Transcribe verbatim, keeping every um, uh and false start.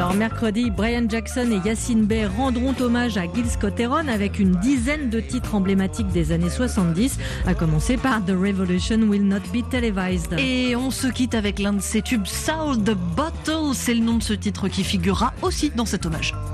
Alors mercredi, Brian Jackson et Yassine Bey rendront hommage à Gil Scott-Heron avec une dizaine de titres emblématiques des années soixante-dix, à commencer par The Revolution Will Not Be Televised. Et on se quitte avec l'un de ses tubes, South the Bottle, c'est le nom de ce titre qui figurera aussi dans cet hommage.